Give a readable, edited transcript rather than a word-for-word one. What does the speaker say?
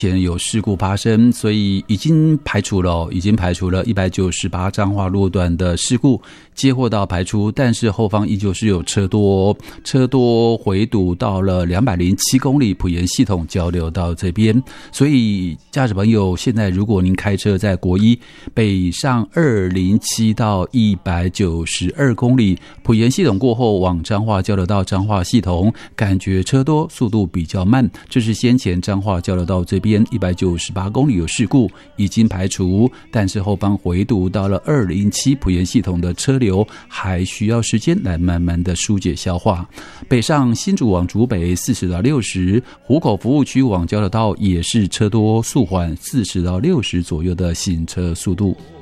前有事故发生，所以已经排除了198彰化路段的事故接获到排除，但是后方依旧是有车多回堵到了207公里，埔盐系统交流到这边。所以驾驶朋友，现在如果您开车在国一北上207到192公里，埔盐系统过后往彰化交流到彰化系统，感觉车多，速度比较慢，这是先前彰化交流到这边198公里有事故已经排除，但是后方回堵到了207埔盐系统的车流还需要时间来慢慢的疏解消化。北上新竹往竹北40到60，湖口服务区往交流道也是车多速缓40到60左右的行车速度。